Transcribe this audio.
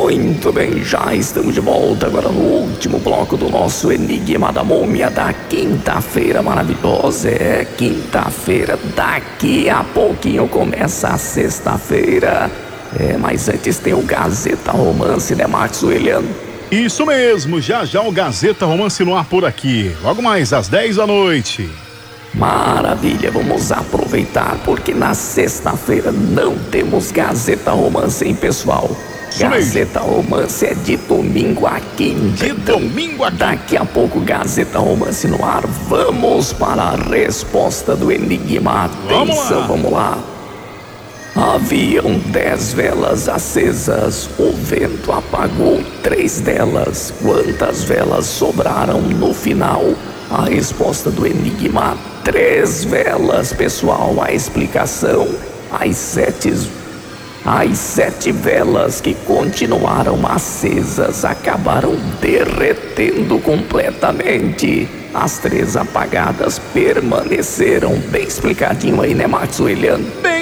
Muito bem, já estamos de volta agora no último bloco do nosso Enigma da Múmia da quinta-feira maravilhosa. É quinta-feira, daqui a pouquinho começa a sexta-feira. Mas antes tem o Gazeta Romance, né, Marcos William? Isso mesmo, já já o Gazeta Romance no ar por aqui, logo mais às 10 da noite. Maravilha, vamos aproveitar porque na sexta-feira não temos Gazeta Romance, hein, pessoal? Gazeta Romance é de domingo aqui. Daqui a pouco Gazeta Romance no ar. Vamos para a resposta do enigma. Atenção, vamos lá. Haviam 10 velas acesas, o vento apagou 3 delas. Quantas velas sobraram no final? A resposta do enigma: 3 velas, pessoal. A explicação: as sete velas que continuaram acesas acabaram derretendo completamente. As 3 apagadas permaneceram. Bem explicadinho aí, né, Marcos William?